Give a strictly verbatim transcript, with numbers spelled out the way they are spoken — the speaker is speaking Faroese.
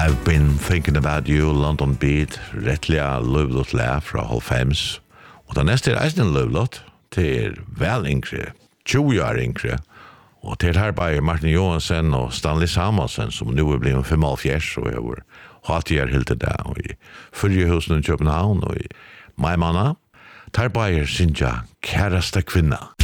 I've been thinking about you, London Beat, rettliga løvlåt lær fra halvfems. Og det neste er eisen en løvlåt til vel yngre, tjue år yngre, og til her bare Martin Johansen og Stanley Samuelsen, som nu er blevet femoghalvfjerds, og jeg var hatt jeg helt til det, og i Fyrjehusen i København, og i Maimanna. Tar bare Sinja, kæreste kvinna.